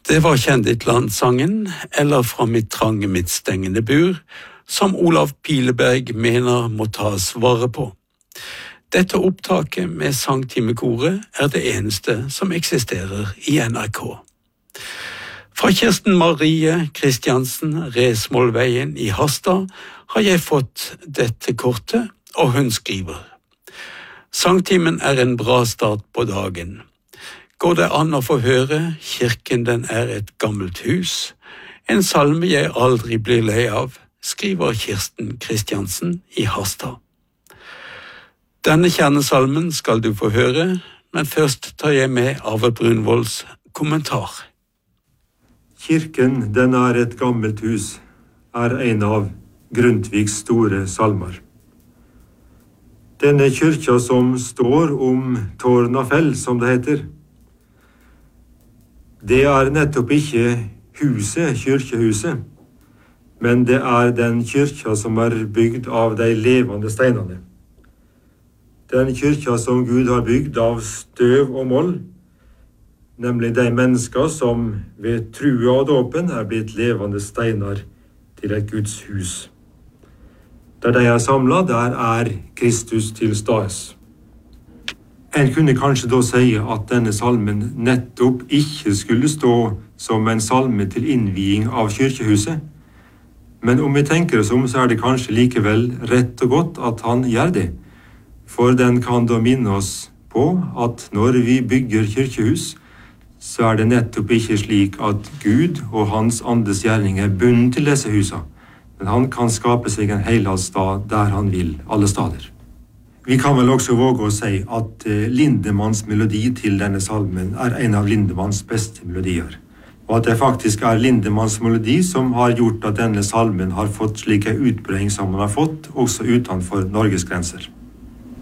Det var Kjenditland-sangen, eller Fra mitt trange, mitt stengende bur, som Olav Pileberg mener må tas vare på. Dette opptaket med sangtimekoret er det eneste som eksisterer i NRK. Fra Kirsten Marie Kristiansen, Resmålveien i Harstad, har jeg fått dette kortet, og hun skriver: Sangtimen er en bra start på dagen. Går det an å få høre Kirken den er et gammelt hus, en salme jeg aldri blir lei av, skriver Kirsten Kristiansen i Harstad. Denne kjernesalmen skal du få høre, men først tar jeg med Arve Brunvolds kommentar. Kirken, den er et gammelt hus, er en av Grundtvigs store salmer. Denne kyrkja som står om Tårnafell, som det heter, det er nettopp ikke huset, kyrkjehuset, men det er den kyrkja som er bygd av de levende steinene. Den kyrkja som Gud har bygd av støv og moll, nemlig de mennesker som ved trua og dåpen er blitt levende steiner til et Guds hus. Der de er samlet, der er Kristus til stades. En kunne kanskje da si at denne salmen nettopp ikke skulle stå som en salme til innviing av kyrkjehuset, men om vi tenker oss om, så er det kanskje likevel rett og godt at han gjør det, for den kan da minne oss på at når vi bygger kyrkjehus, så er det nettopp ikke slik at Gud og hans andes gjerning er bundet til disse husene, men han kan skape seg en helhetsstad der han vil, alle stader. Vi kan vel også våge å si at Lindemanns melodi til denne salmen er en av Lindemanns beste melodier, og at det faktisk er Lindemanns melodi som har gjort at denne salmen har fått slike utbredning som den har fått, også utenfor Norges grenser.